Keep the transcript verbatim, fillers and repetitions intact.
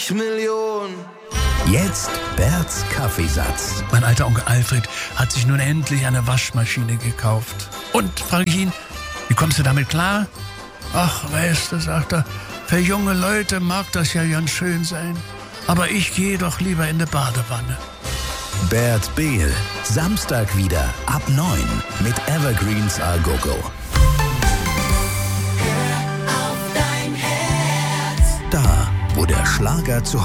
Million. Jetzt Berts Kaffeesatz. Mein alter Onkel Alfred hat sich nun endlich eine Waschmaschine gekauft. Und, frage ich ihn, wie kommst du damit klar? Ach, weißt du, sagt er, für junge Leute mag das ja ganz schön sein. Aber ich gehe doch lieber in die Badewanne. Bert Behl, Samstag wieder ab neun mit Evergreens A Go-Go. Da, wo der Schlager zu